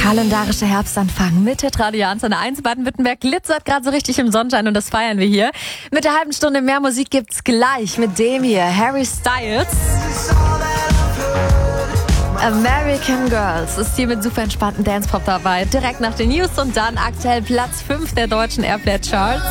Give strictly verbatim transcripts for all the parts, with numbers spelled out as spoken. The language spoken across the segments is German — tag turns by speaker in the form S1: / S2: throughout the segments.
S1: Kalendarischer Herbstanfang mit Radio Antenne eins. Baden-Württemberg glitzert gerade so richtig im Sonnenschein und das feiern wir hier. Mit der halben Stunde mehr Musik gibt's gleich mit dem hier, Harry Styles. American Girls ist hier mit super entspannten Dance-Pop dabei. Direkt nach den News und dann aktuell Platz fünf der deutschen Airplay-Charts.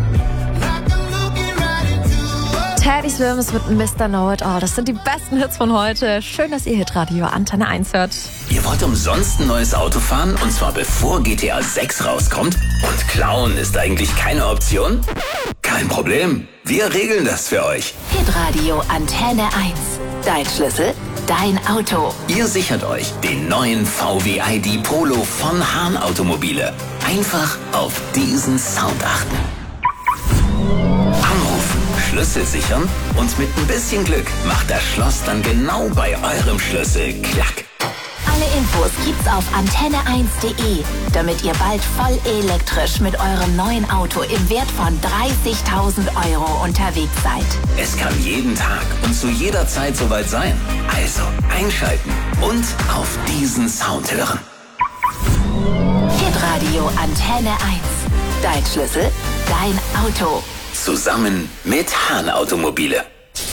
S1: Teddy Swims mit Mister Know It All. Das sind die besten Hits von heute. Schön, dass ihr Hitradio Antenne eins hört.
S2: Ihr wollt umsonst ein neues Auto fahren? Und zwar bevor G T A sechs rauskommt? Und klauen ist eigentlich keine Option? Kein Problem. Wir regeln das für euch.
S3: Hitradio Antenne eins. Dein Schlüssel, dein Auto.
S2: Ihr sichert euch den neuen V W I D Polo von Hahn Automobile. Einfach auf diesen Sound achten. Anrufen, Schlüssel sichern und mit ein bisschen Glück macht das Schloss dann genau bei eurem Schlüssel Klack.
S3: Alle Infos gibt's auf antenne eins punkt de, damit ihr bald voll elektrisch mit eurem neuen Auto im Wert von dreißigtausend Euro unterwegs seid.
S2: Es kann jeden Tag und zu jeder Zeit soweit sein. Also einschalten und auf diesen Sound hören.
S3: Hitradio Antenne eins. Dein Schlüssel, dein Auto.
S2: Zusammen mit Hahn Automobile.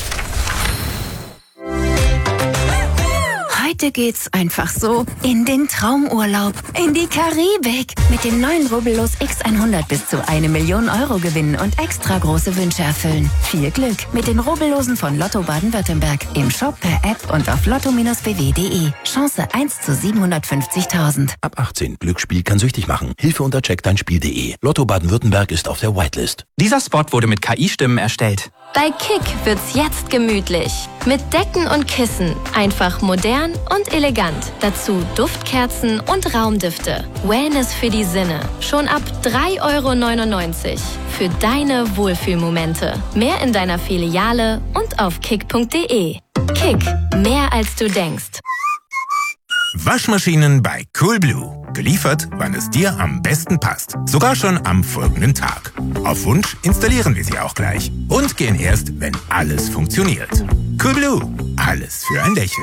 S3: Heute geht's einfach so in den Traumurlaub, in die Karibik. Mit dem neuen Rubbellos X hundert bis zu eine Million Euro gewinnen und extra große Wünsche erfüllen. Viel Glück mit den Rubbellosen von Lotto Baden-Württemberg. Im Shop, per App und auf lotto b w punkt de. Chance eins zu siebenhundertfünfzigtausend.
S4: Ab achtzehn. Glücksspiel kann süchtig machen. Hilfe unter check dein Spiel punkt de. Lotto Baden-Württemberg ist auf der Whitelist.
S5: Dieser Spot wurde mit K I-Stimmen erstellt.
S6: Bei Kick wird's jetzt gemütlich. Mit Decken und Kissen. Einfach modern und elegant. Dazu Duftkerzen und Raumdüfte. Wellness für die Sinne. Schon ab drei Euro neunundneunzig. Für deine Wohlfühlmomente. Mehr in deiner Filiale und auf kick punkt de. Kick. Mehr als du denkst.
S7: Waschmaschinen bei Coolblue. Geliefert, wann es dir am besten passt. Sogar schon am folgenden Tag. Auf Wunsch installieren wir sie auch gleich. Und gehen erst, wenn alles funktioniert. Coolblue. Alles für ein Lächeln.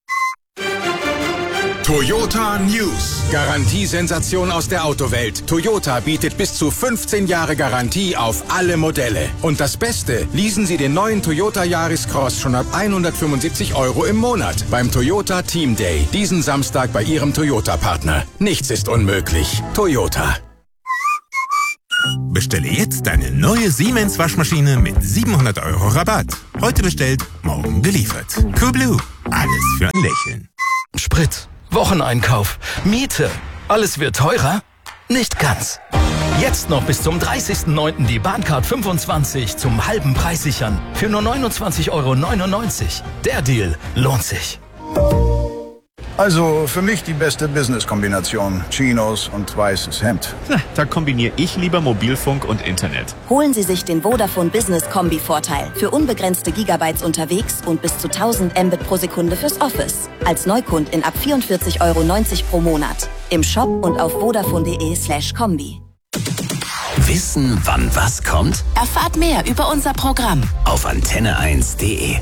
S8: Toyota News. Garantiesensation aus der Autowelt. Toyota bietet bis zu fünfzehn Jahre Garantie auf alle Modelle. Und das Beste, leasen Sie den neuen Toyota Yaris Cross schon ab hundertfünfundsiebzig Euro im Monat beim Toyota Team Day. Diesen Samstag bei Ihrem Toyota-Partner. Nichts ist unmöglich. Toyota.
S7: Bestelle jetzt deine neue Siemens Waschmaschine mit siebenhundert Euro Rabatt. Heute bestellt, morgen geliefert. Coolblue. Alles für ein Lächeln.
S9: Sprit. Wocheneinkauf, Miete, alles wird teurer? Nicht ganz. Jetzt noch bis zum dreißigsten neunten die Bahncard fünfundzwanzig zum halben Preis sichern. Für nur neunundzwanzig Euro neunundneunzig. Der Deal lohnt sich.
S10: Also für mich die beste Business-Kombination. Chinos und weißes Hemd.
S11: Na, da kombiniere ich lieber Mobilfunk und Internet.
S12: Holen Sie sich den Vodafone Business Kombi-Vorteil. Für unbegrenzte Gigabytes unterwegs und bis zu tausend Mbit pro Sekunde fürs Office. Als Neukundin ab vierundvierzig Euro neunzig pro Monat. Im Shop und auf vodafone punkt de slash kombi.
S2: Wissen, wann was kommt?
S3: Erfahrt mehr über unser Programm
S2: auf antenne eins punkt de.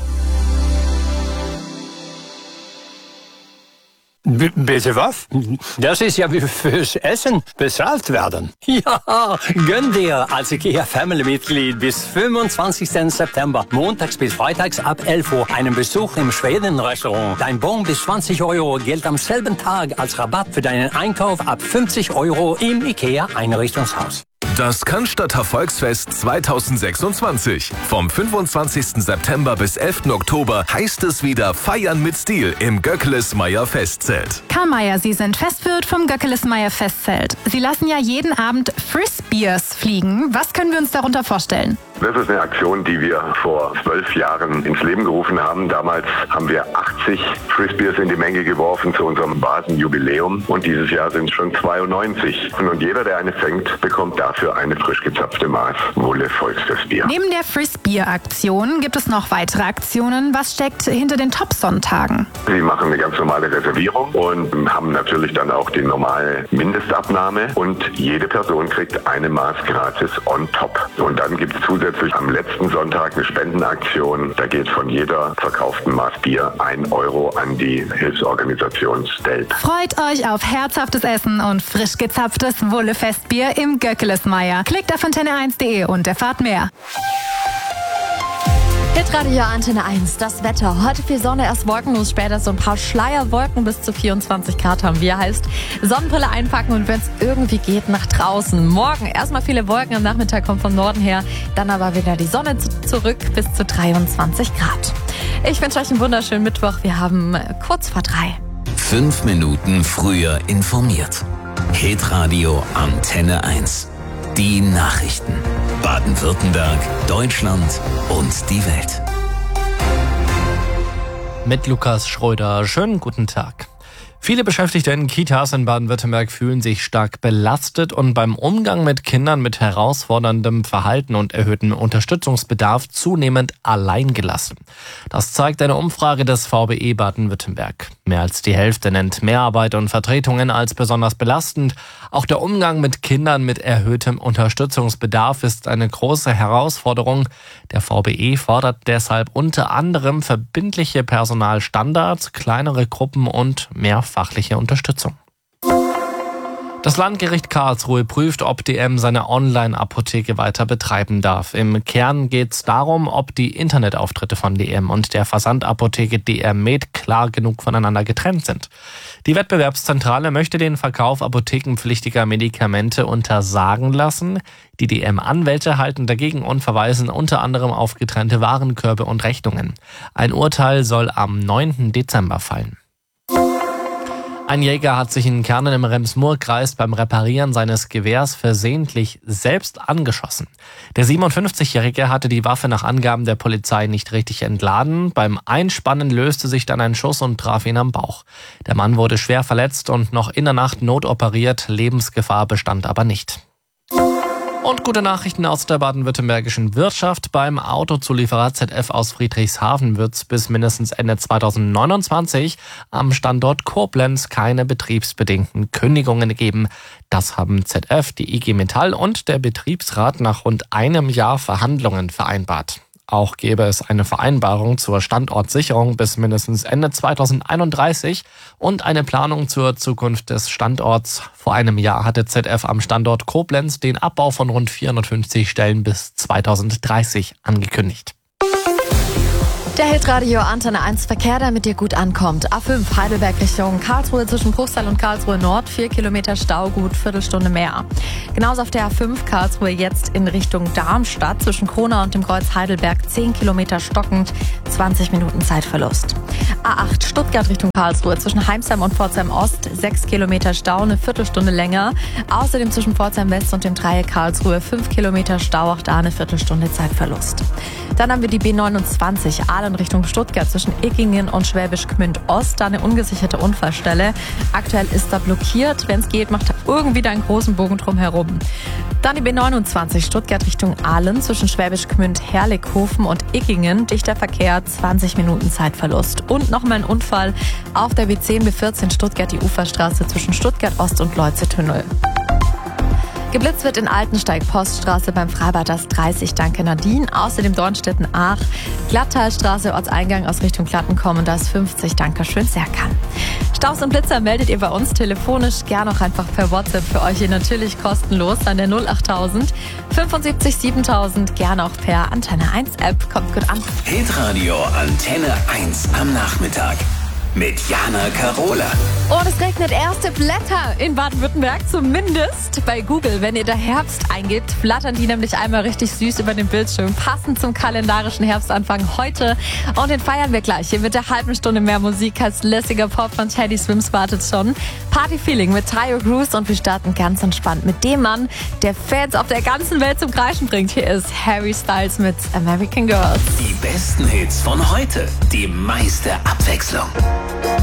S13: B- bitte was? Das ist ja wie fürs Essen bezahlt werden. Ja, gönn dir als IKEA Family-Mitglied bis fünfundzwanzigsten September, montags bis freitags ab elf Uhr, einen Besuch im Schweden-Restaurant. Dein Bon bis zwanzig Euro gilt am selben Tag als Rabatt für deinen Einkauf ab fünfzig Euro im IKEA-Einrichtungshaus.
S14: Das Cannstatter Volksfest zweitausendsechsundzwanzig. Vom fünfundzwanzigsten September bis elften Oktober heißt es wieder Feiern mit Stil im Göckelesmeier Festzelt.
S15: Karl Mayer, Sie sind Festwirt vom Göckelesmeier Festzelt. Sie lassen ja jeden Abend Frisbeers fliegen. Was können wir uns darunter vorstellen?
S16: Das ist eine Aktion, die wir vor zwölf Jahren ins Leben gerufen haben. Damals haben wir achtzig Frisbeers in die Menge geworfen zu unserem Basenjubiläum. Und dieses Jahr sind es schon zweiundneunzig. Und jeder, der eine fängt, bekommt dafür eine frisch gezapfte Maß Wohle Volksfestbier.
S15: Neben der Frisbeer-Aktion gibt es noch weitere Aktionen. Was steckt hinter den Top-Sonntagen?
S16: Sie machen eine ganz normale Reservierung und haben natürlich dann auch die normale Mindestabnahme. Und jede Person kriegt eine Maß gratis on top. Und dann gibt es zusätzlich zusätzlich am letzten Sonntag eine Spendenaktion. Da geht von jeder verkauften Maß Bier ein Euro an die Hilfsorganisation Stelp.
S15: Freut euch auf herzhaftes Essen und frisch gezapftes Wulle-Festbier im Göckelesmeier. Klickt auf antenne eins punkt de und erfahrt mehr.
S1: Hitradio Antenne eins, das Wetter. Heute viel Sonne, erst wolkenlos, später so ein paar Schleierwolken, bis zu vierundzwanzig Grad haben wir. Heißt, Sonnenbrille einpacken und wenn es irgendwie geht, nach draußen. Morgen erstmal viele Wolken, am Nachmittag kommt vom Norden her, dann aber wieder die Sonne zurück, bis zu dreiundzwanzig Grad. Ich wünsche euch einen wunderschönen Mittwoch. Wir haben kurz vor drei.
S2: Fünf Minuten früher informiert. Hitradio Antenne eins. Die Nachrichten. Baden-Württemberg, Deutschland und die Welt.
S17: Mit Lukas Schröder. Schönen guten Tag. Viele Beschäftigte in Kitas in Baden-Württemberg fühlen sich stark belastet und beim Umgang mit Kindern mit herausforderndem Verhalten und erhöhtem Unterstützungsbedarf zunehmend alleingelassen. Das zeigt eine Umfrage des V B E Baden-Württemberg. Mehr als die Hälfte nennt Mehrarbeit und Vertretungen als besonders belastend. Auch der Umgang mit Kindern mit erhöhtem Unterstützungsbedarf ist eine große Herausforderung. Der V B E fordert deshalb unter anderem verbindliche Personalstandards, kleinere Gruppen und mehr fachliche Unterstützung. Das Landgericht Karlsruhe prüft, ob D M seine Online-Apotheke weiter betreiben darf. Im Kern geht es darum, ob die Internetauftritte von D M und der Versandapotheke D M Med klar genug voneinander getrennt sind. Die Wettbewerbszentrale möchte den Verkauf apothekenpflichtiger Medikamente untersagen lassen. Die D M-Anwälte halten dagegen und verweisen unter anderem auf getrennte Warenkörbe und Rechnungen. Ein Urteil soll am neunten Dezember fallen. Ein Jäger hat sich in Kernen im Rems-Murr-Kreis beim Reparieren seines Gewehrs versehentlich selbst angeschossen. Der siebenundfünfzigjährige hatte die Waffe nach Angaben der Polizei nicht richtig entladen. Beim Einspannen löste sich dann ein Schuss und traf ihn am Bauch. Der Mann wurde schwer verletzt und noch in der Nacht notoperiert. Lebensgefahr bestand aber nicht. Und gute Nachrichten aus der baden-württembergischen Wirtschaft. Beim Autozulieferer Z F aus Friedrichshafen wird es bis mindestens Ende zweitausendneunundzwanzig am Standort Koblenz keine betriebsbedingten Kündigungen geben. Das haben Z F, die I G Metall und der Betriebsrat nach rund einem Jahr Verhandlungen vereinbart. Auch gäbe es eine Vereinbarung zur Standortsicherung bis mindestens Ende zweitausendeinunddreißig und eine Planung zur Zukunft des Standorts. Vor einem Jahr hatte Z F am Standort Koblenz den Abbau von rund vierhundertfünfzig Stellen bis zweitausenddreißig angekündigt.
S1: Der Hitradio Antenne eins Verkehr, der mit dir gut ankommt. A fünf Heidelberg Richtung Karlsruhe zwischen Bruchsal und Karlsruhe Nord. Vier Kilometer Stau, gut Viertelstunde mehr. Genauso auf der A fünf Karlsruhe jetzt in Richtung Darmstadt zwischen Kronau und dem Kreuz Heidelberg. Zehn Kilometer stockend, zwanzig Minuten Zeitverlust. A acht Stuttgart Richtung Karlsruhe zwischen Heimsheim und Pforzheim Ost. Sechs Kilometer Stau, eine Viertelstunde länger. Außerdem zwischen Pforzheim West und dem Dreieck Karlsruhe. Fünf Kilometer Stau, auch da eine Viertelstunde Zeitverlust. Dann haben wir die B neunundzwanzig Aalen Richtung Stuttgart zwischen Ickingen und Schwäbisch Gmünd Ost. Da eine ungesicherte Unfallstelle. Aktuell ist da blockiert. Wenn es geht, macht er irgendwie da einen großen Bogen drum herum. Dann die B neunundzwanzig Stuttgart Richtung Aalen zwischen Schwäbisch Gmünd, Herrlichhofen und Ickingen. Dichter Verkehr, zwanzig Minuten Zeitverlust. Und nochmal ein Unfall auf der B zehn B vierzehn Stuttgart, die Uferstraße zwischen Stuttgart Ost und Leuze-Tunnel. Geblitzt wird in Altensteig Poststraße beim Freibad das dreißig, danke Nadine. Außerdem Dornstetten-Aach, Glattalstraße, Ortseingang aus Richtung Glatten kommen, das fünfzig, danke schön Serkan. Staus und Blitzer meldet ihr bei uns telefonisch, gerne auch einfach per WhatsApp für euch hier natürlich kostenlos an der null achttausend fünfundsiebzig siebentausend, gerne auch per Antenne eins App, kommt gut an.
S2: Hitradio Antenne eins am Nachmittag. Mit Jana Karola.
S1: Und es regnet erste Blätter in Baden-Württemberg, zumindest bei Google. Wenn ihr da Herbst eingibt, flattern die nämlich einmal richtig süß über den Bildschirm. Passend zum kalendarischen Herbstanfang heute. Und den feiern wir gleich hier mit der halben Stunde mehr Musik als lässiger Pop von Teddy Swims wartet schon. Party-Feeling mit Tayo Cruz und wir starten ganz entspannt mit dem Mann, der Fans auf der ganzen Welt zum Kreischen bringt. Hier ist Harry Styles mit American Girls.
S2: Die besten Hits von heute, die meiste Abwechslung.